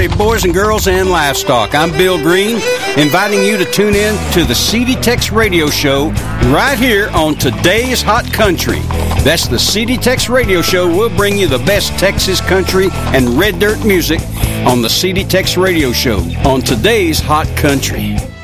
boys and girls and livestock. I'm Bill Green, inviting you to tune in to the CD Tex Radio Show right here on Today's Hot Country. That's the CD Tex Radio Show. We'll bring you the best Texas country and red dirt music on the CD Tex Radio Show on Today's Hot Country.